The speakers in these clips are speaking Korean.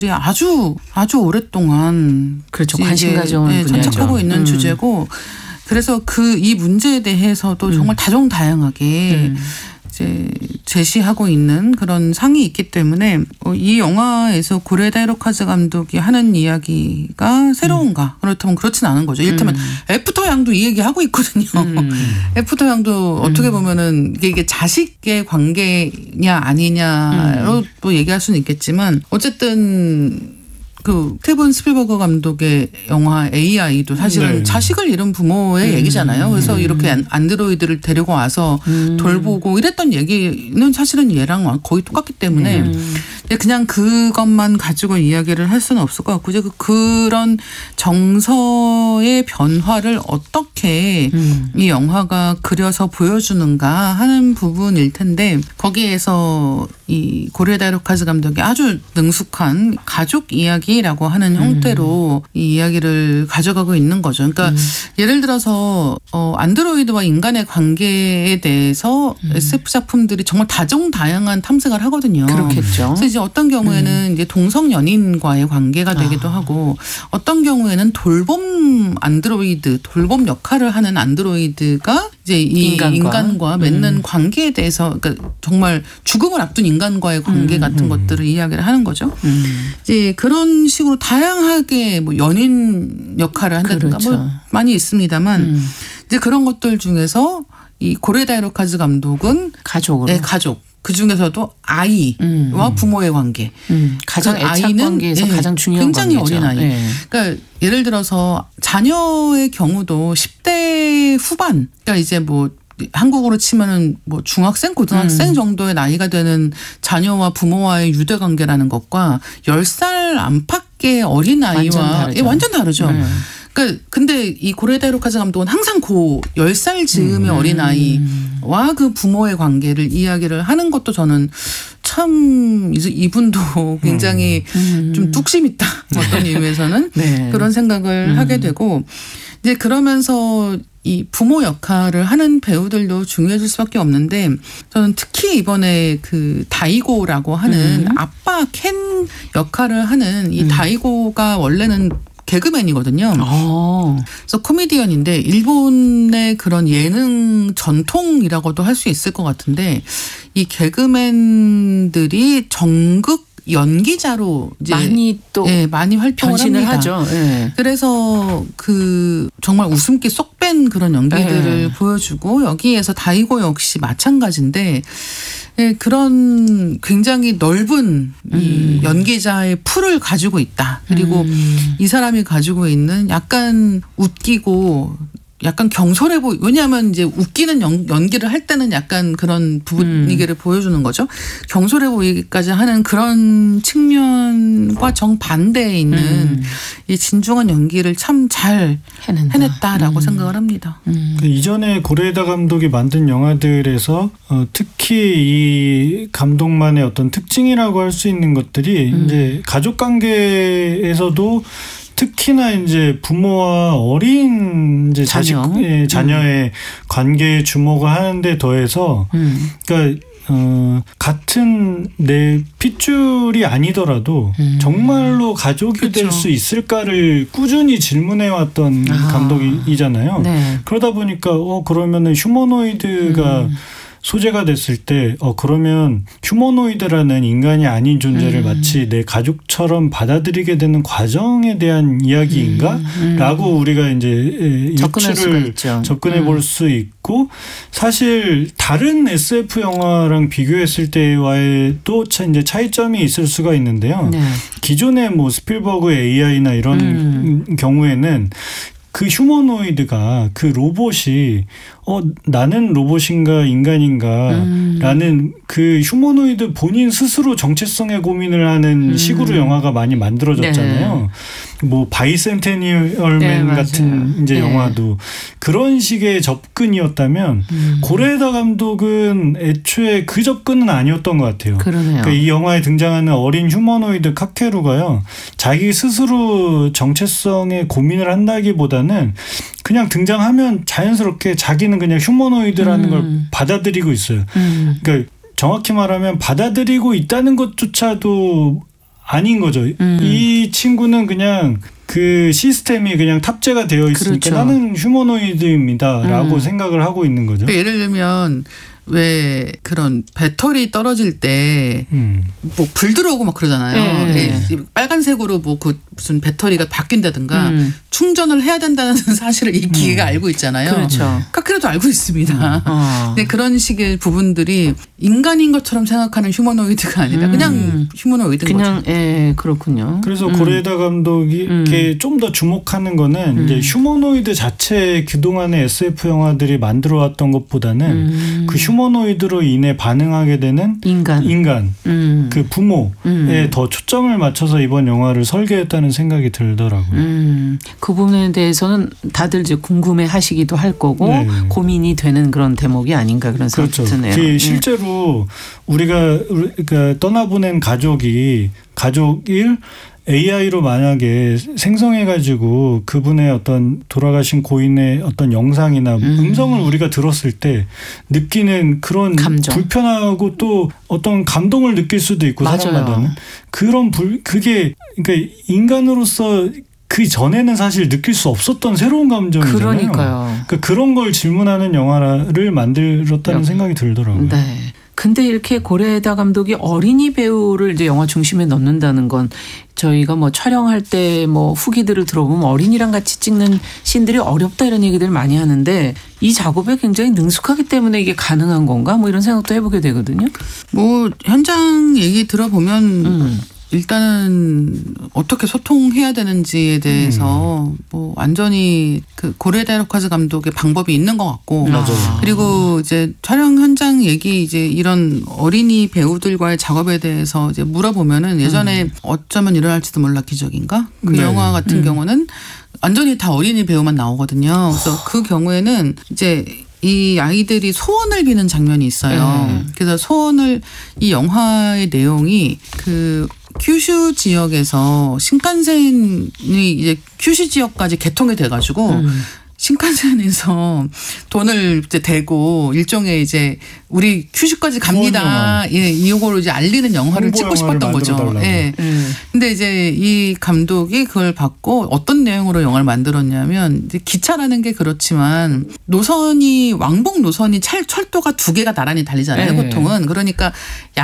아주 오랫동안 그렇죠. 관심 가져온 분야죠. 천착하고 있는 주제고 그래서 이 문제에 대해서도 정말 다종다양하게 이제 제시하고 있는 그런 상이 있기 때문에 이 영화에서 고레다 히로카즈 감독이 하는 이야기가 새로운가? 그렇다면 그렇진 않은 거죠. 이를테면 애프터 양도 이 얘기하고 있거든요. 애프터 양도 어떻게 보면은 이게 자식의 관계냐 아니냐로 또 얘기할 수는 있겠지만 어쨌든 스티븐 스필버그 감독의 영화 AI도 사실은 자식을 잃은 부모의 얘기잖아요. 그래서 이렇게 안드로이드를 데리고 와서 돌보고 이랬던 얘기는 사실은 얘랑 거의 똑같기 때문에 그냥 그것만 가지고 이야기를 할 수는 없을 것 같고 이제 그런 정서의 변화를 어떻게 이 영화가 그려서 보여주는가 하는 부분일 텐데 거기에서 이 고레다 히로카즈 감독이 아주 능숙한 가족 이야기라고 하는 형태로 이 이야기를 가져가고 있는 거죠. 그러니까 예를 들어서 안드로이드와 인간의 관계에 대해서 SF 작품들이 정말 다종다양한 탐색을 하거든요. 그렇겠죠. 그래서 이제 어떤 경우에는 이제 동성 연인과의 관계가 되기도 하고 어떤 경우에는 돌봄 역할을 하는 안드로이드가 이제 이 인간과 맺는 관계에 대해서 그러니까 정말 죽음을 앞둔 인간과의 관계 같은 것들을 이야기를 하는 거죠. 이제 그런 식으로 다양하게 연인 역할을 한다든가 그렇죠. 많이 있습니다만 이제 그런 것들 중에서 이 고레다 히로카즈 감독은 가족으로. 가족. 그 중에서도 아이와 부모의 관계. 가장 애착 관계에서 가장 중요한 굉장히 관계죠. 어린 아이. 그러니까 예를 들어서 자녀의 경우도 10대 후반. 그러니까 이제 한국으로 치면은 중학생, 고등학생 정도의 나이가 되는 자녀와 부모와의 유대 관계라는 것과 10살 안팎의 어린 아이와 완전 다르죠. 그러니까 근데 이 고레다 히로카즈 감독은 항상 10살 즈음의 어린 아이와 그 부모의 관계를 이야기를 하는 것도 저는 참 이분도 굉장히 좀 뚝심 있다. 어떤 의미에서는 그런 생각을 하게 되고 이제 그러면서 이 부모 역할을 하는 배우들도 중요해질 수밖에 없는데 저는 특히 이번에 다이고라고 하는 아빠 켄 역할을 하는 이 다이고가 원래는 개그맨이거든요. 그래서 코미디언인데 일본의 그런 예능 전통이라고도 할 수 있을 것 같은데 이 개그맨들이 전극 연기자로 이제 많이 활동을 합니다. 하죠. 그래서 정말 웃음기 쏙 뺀 그런 연기들을 보여주고 여기에서 다이고 역시 마찬가지인데 그런 굉장히 넓은 이 연기자의 풀을 가지고 있다. 그리고 이 사람이 가지고 있는 약간 웃기고 약간 경솔해 왜냐하면 이제 웃기는 연기를 할 때는 약간 그런 분위기를 보여주는 거죠. 경솔해 보이기까지 하는 그런 측면과 정반대에 있는 이 진중한 연기를 참 잘 해냈다라고 생각을 합니다. 이전에 고레다 감독이 만든 영화들에서 특히 이 감독만의 어떤 특징이라고 할 수 있는 것들이 이제 가족 관계에서도 특히나 이제 부모와 어린 이제 자녀의 관계에 주목을 하는데 더해서 그러니까 같은 내 핏줄이 아니더라도 정말로 가족이 될 수 있을까를 꾸준히 질문해왔던 감독이잖아요. 그러다 보니까 그러면은 휴머노이드가 소재가 됐을 때 그러면 휴머노이드라는 인간이 아닌 존재를 마치 내 가족처럼 받아들이게 되는 과정에 대한 이야기인가? 라고 우리가 이제 접근해 볼 수 있고 사실 다른 SF 영화랑 비교했을 때와의 또 이제 차이점이 있을 수가 있는데요. 기존의 스필버그 AI나 이런 경우에는 그 휴머노이드가 그 로봇이 나는 로봇인가 인간인가 라는 그 휴머노이드 본인 스스로 정체성에 고민을 하는 식으로 영화가 많이 만들어졌잖아요. 바이센테니얼맨 같은 이제 영화도 그런 식의 접근이었다면 고레다 감독은 애초에 그 접근은 아니었던 것 같아요. 그러니까 이 영화에 등장하는 어린 휴머노이드 카케루가요. 자기 스스로 정체성에 고민을 한다기보다는 그냥 등장하면 자연스럽게 자기는 그냥 휴머노이드라는 걸 받아들이고 있어요. 그러니까 정확히 말하면 받아들이고 있다는 것조차도 아닌 거죠. 이 친구는 그냥 그 시스템이 그냥 탑재가 되어 있으니까 그렇죠. 나는 휴머노이드입니다라고 생각을 하고 있는 거죠. 예를 들면 왜 그런 배터리 떨어질 때 뭐 불 들어오고 막 그러잖아요. 네. 빨간색으로 뭐 그 무슨 배터리가 바뀐다든가 충전을 해야 된다는 사실을 이 기계가 알고 있잖아요. 그렇죠. 카케라도 알고 있습니다. 근데 그런 식의 부분들이 인간인 것처럼 생각하는 휴머노이드가 아니라 그냥 휴머노이드인 거죠. 예, 그렇군요. 그래서 고레에다 감독이 이렇게 좀 더 주목하는 거는 이제 휴머노이드 자체 그동안의 SF 영화들이 만들어왔던 것보다는 그 휴머노이드로 인해 반응하게 되는 인간 그 부모에 더 초점을 맞춰서 이번 영화를 설계했다는 생각이 들더라고요. 그 부분에 대해서는 다들 이제 궁금해하시기도 할 거고 네. 고민이 되는 그런 대목이 아닌가 그런 생각이 그렇죠. 드네요. 실제로 우리가 떠나보낸 가족일 AI로 만약에 생성해가지고 그분의 어떤 돌아가신 고인의 어떤 영상이나 음성을 우리가 들었을 때 느끼는 그런 감정. 불편하고 또 어떤 감동을 느낄 수도 있고 맞아요. 사람마다는 그런 그게 그러니까 인간으로서 그 전에는 사실 느낄 수 없었던 새로운 감정이잖아요. 그러니까요. 그러니까 그런 걸 질문하는 영화를 만들었다는 생각이 들더라고요. 네. 근데 이렇게 고레에다 감독이 어린이 배우를 이제 영화 중심에 넣는다는 건 저희가 뭐 촬영할 때 뭐 후기들을 들어보면 어린이랑 같이 찍는 씬들이 어렵다 이런 얘기들 많이 하는데 이 작업에 굉장히 능숙하기 때문에 이게 가능한 건가? 뭐 이런 생각도 해보게 되거든요. 뭐 현장 얘기 들어보면 일단은 어떻게 소통해야 되는지에 대해서 뭐 완전히 그 고레에다 히로카즈 감독의 방법이 있는 것 같고 맞아요. 그리고 이제 촬영 현장 얘기 이제 이런 어린이 배우들과의 작업에 대해서 이제 물어보면은 예전에 어쩌면 일어날지도 몰라 기적인가 그 네. 영화 같은 경우는 완전히 다 어린이 배우만 나오거든요. 그래서 그 경우에는 이제 이 아이들이 소원을 비는 장면이 있어요. 그래서 이 영화의 내용이 그 큐슈 지역에서 신칸센이 이제 큐슈 지역까지 개통이 돼가지고 신칸센에서 돈을 이제 대고 일종의 이제 우리 큐슈까지 갑니다. 예, 이거로 이제 알리는 영화를 찍고 싶었던 거죠. 예. 근데 이제 이 감독이 그걸 받고 어떤 내용으로 영화를 만들었냐면 이제 기차라는 게 그렇지만 노선이 왕복 노선이 철도가 두 개가 나란히 달리잖아요. 보통은. 그러니까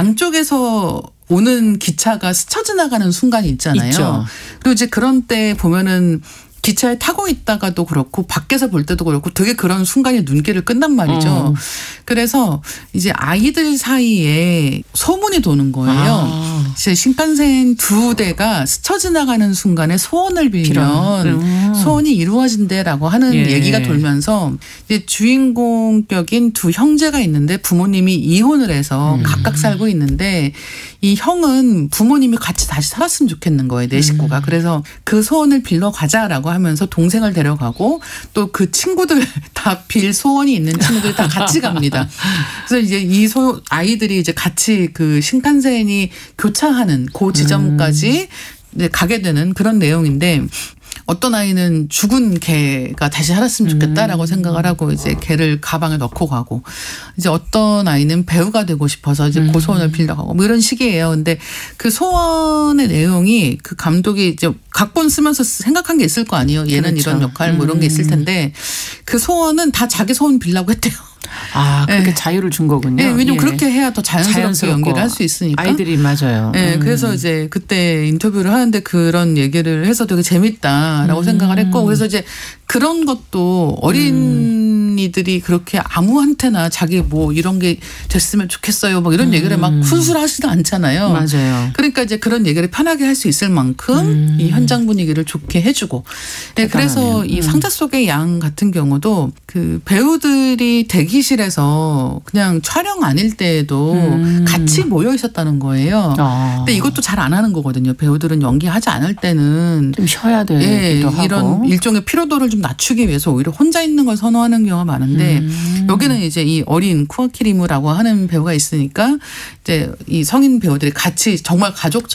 양쪽에서 오는 기차가 스쳐 지나가는 순간이 있잖아요. 있죠. 그리고 이제 그런 때 보면은 기차에 타고 있다가도 그렇고 밖에서 볼 때도 그렇고 되게 그런 순간에 눈길을 끈단 말이죠. 그래서 이제 아이들 사이에 소문이 도는 거예요. 이제 신칸센 두 대가 스쳐 지나가는 순간에 소원을 빌면 소원이 이루어진대라고 하는 얘기가 돌면서 이제 주인공격인 두 형제가 있는데 부모님이 이혼을 해서 각각 살고 있는데 이 형은 부모님이 같이 다시 살았으면 좋겠는 거예요. 내 식구가. 그래서 그 소원을 빌러 가자라고 하면서 동생을 데려가고 또 그 친구들 다 빌 소원이 있는 친구들 다 같이 갑니다. 그래서 이제 이 아이들이 이제 같이 그 신칸센이 교차하는 그 지점까지 이제 가게 되는 그런 내용인데 어떤 아이는 죽은 개가 다시 살았으면 좋겠다라고 생각을 하고 이제 개를 가방에 넣고 가고 이제 어떤 아이는 배우가 되고 싶어서 이제 그 소원을 빌려가고 뭐 이런 식이에요. 근데 그 소원의 내용이 그 감독이 이제 각본 쓰면서 생각한 게 있을 거 아니에요. 얘는 그렇죠. 이런 역할 뭐 이런 게 있을 텐데 그 소원은 다 자기 소원 빌라고 했대요. 아, 그렇게 자유를 준 거군요. 네, 왜냐면 그렇게 해야 더 자연스럽게 연기를 할 수 있으니까. 아이들이 맞아요. 네, 그래서 이제 그때 인터뷰를 하는데 그런 얘기를 해서 되게 재밌다라고 생각을 했고 그래서 이제 그런 것도 어린이들이 그렇게 아무한테나 자기 뭐 이런 게 됐으면 좋겠어요. 뭐 이런 얘기를 막 훈수하지도 않잖아요. 맞아요. 그러니까 이제 그런 얘기를 편하게 할 수 있을 만큼 이 현장 분위기를 좋게 해주고. 네, 그래서 이 상자 속의 양 같은 경우도 그 배우들이 대기실에서 그냥 촬영 아닐 때에도 같이 모여 있었다는 거예요. 근데 이것도 잘 안 하는 거거든요. 배우들은 연기하지 않을 때는 좀 쉬어야 되기도 하고 이런 일종의 피로도를 좀 낮추기 위해서 오히려 혼자 있는 걸 선호하는 경우가 많은데 여기는 이제 이 어린 쿠아키리무라고 하는 배우가 있으니까 이제 이 성인 배우들이 같이 정말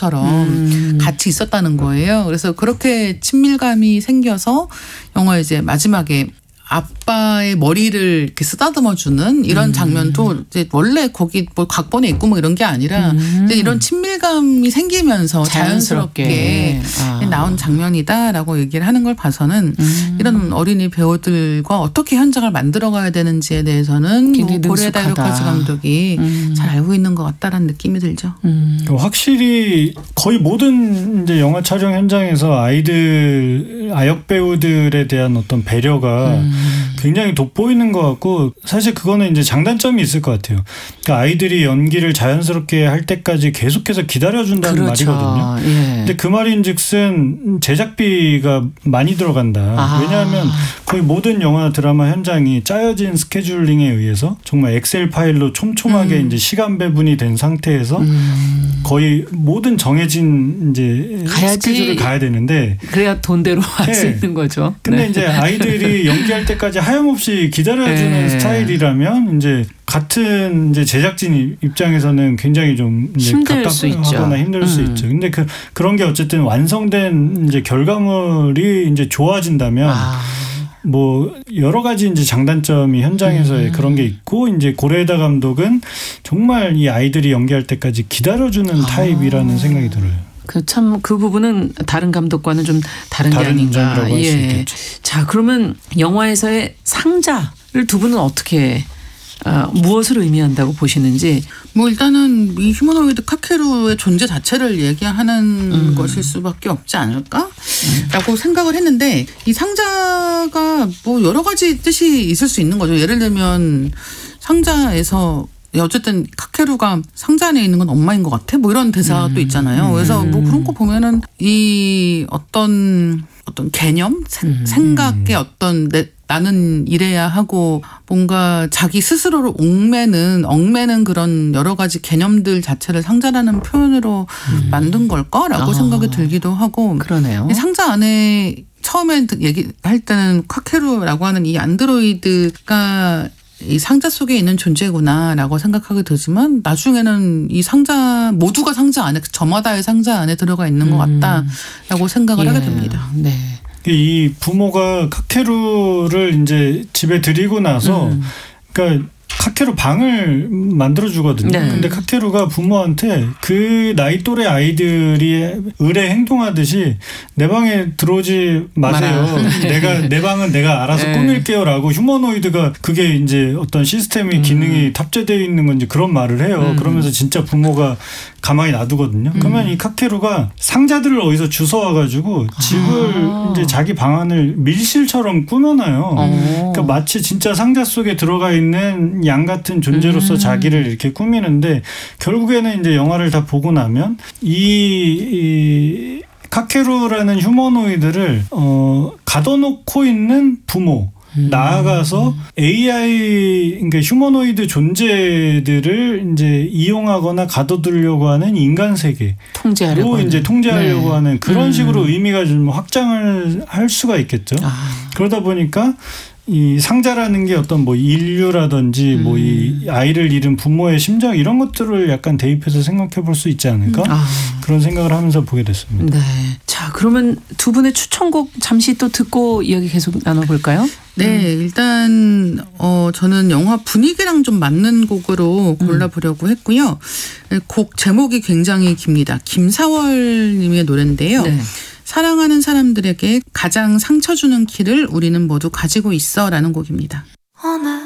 가족처럼 같이 있었다는 거예요. 그래서 그렇게 친밀감이 생겨서 영화 이제 마지막에 아빠의 머리를 이렇게 쓰다듬어주는 이런 장면도 이제 원래 거기 뭐 각본에 있고 뭐 이런 게 아니라 이제 이런 친밀감이 생기면서 자연스럽게 나온 장면이다라고 얘기를 하는 걸 봐서는 이런 어린이 배우들과 어떻게 현장을 만들어가야 되는지에 대해서는 뭐 고레에다 히로카즈 감독이 잘 알고 있는 것 같다라는 느낌이 들죠. 확실히 거의 모든 이제 영화 촬영 현장에서 아역 배우들에 대한 어떤 배려가 굉장히 돋보이는 것 같고 사실 그거는 이제 장단점이 있을 것 같아요. 그러니까 아이들이 연기를 자연스럽게 할 때까지 계속해서 기다려준다는 말이거든요. 예. 근데 그 말인즉슨 제작비가 많이 들어간다. 왜냐하면 거의 모든 영화 드라마 현장이 짜여진 스케줄링에 의해서 정말 엑셀 파일로 촘촘하게 이제 시간 배분이 된 상태에서 거의 모든 정해진 이제 스케줄을 가야 되는데 그래야 돈대로 할 수 있는 거죠. 근데 이제 아이들이 연기할 때까지 하염없이 기다려주는 스타일이라면 이제 같은 이제 제작진 입장에서는 굉장히 좀 이제 힘들 수 있죠. 힘들 수 있죠. 근데 그런 게 어쨌든 완성된 이제 결과물이 이제 좋아진다면 뭐 여러 가지 이제 장단점이 현장에서의 그런 게 있고 이제 고레에다 감독은 정말 이 아이들이 연기할 때까지 기다려주는 타입이라는 생각이 들어요. 그 부분은 다른 감독과는 좀 다른 게 아닌가. 점이라고 할 수 있겠죠. 자, 그러면 영화에서의 상자를 두 분은 어떻게 무엇을 의미한다고 보시는지. 뭐 일단은 이 휴머노이드 카케루의 존재 자체를 얘기하는 것일 수밖에 없지 않을까라고 생각을 했는데 이 상자가 뭐 여러 가지 뜻이 있을 수 있는 거죠. 예를 들면 상자에서 어쨌든 카케루가 상자 안에 있는 건 엄마인 것 같아? 뭐 이런 대사가 또 있잖아요. 그래서 뭐 그런 거 보면은 이 어떤 개념? 생각의 어떤 나는 이래야 하고 뭔가 자기 스스로를 얽매는 그런 여러 가지 개념들 자체를 상자라는 표현으로 만든 걸까라고 생각이 들기도 하고. 그러네요. 상자 안에 처음에 얘기할 때는 카케루라고 하는 이 안드로이드가 이 상자 속에 있는 존재구나라고 생각하게 되지만 나중에는 이 상자 모두가 상자 안에 저마다의 상자 안에 들어가 있는 것 같다라고 생각을 하게 됩니다. 네. 이 부모가 카케루를 이제 집에 들이고 나서 그러니까 카케루 방을 만들어 주거든요. 네. 근데 카케루가 부모한테 그 나이 또래 아이들이 의뢰 행동하듯이 내 방에 들어오지 마세요. 내 방은 내가 알아서 꾸밀게요라고 휴머노이드가 그게 이제 어떤 시스템이 기능이 탑재되어 있는 건지 그런 말을 해요. 그러면서 진짜 부모가 가만히 놔두거든요. 그러면 이 카케루가 상자들을 어디서 주워와가지고 집을 이제 자기 방안을 밀실처럼 꾸며놔요. 그러니까 마치 진짜 상자 속에 들어가 있는 양 같은 존재로서 자기를 이렇게 꾸미는데 결국에는 이제 영화를 다 보고 나면 이 카케루라는 휴머노이드를 가둬놓고 있는 부모. 나아가서 AI, 그러니까 휴머노이드 존재들을 이제 이용하거나 가둬두려고 하는 인간 세계로 이제 통제하려고 하는 그런 식으로 의미가 좀 확장을 할 수가 있겠죠. 그러다 보니까 이 상자라는 게 어떤 뭐 인류라든지 뭐 이 아이를 잃은 부모의 심정 이런 것들을 약간 대입해서 생각해 볼 수 있지 않을까 그런 생각을 하면서 보게 됐습니다. 네. 자, 그러면 두 분의 추천곡 잠시 또 듣고 이야기 계속 나눠볼까요? 네, 일단 저는 영화 분위기랑 좀 맞는 곡으로 골라보려고 했고요. 곡 제목이 굉장히 깁니다. 김사월 님의 노래인데요. 네. 사랑하는 사람들에게 가장 상처 주는 키를 우리는 모두 가지고 있어라는 곡입니다.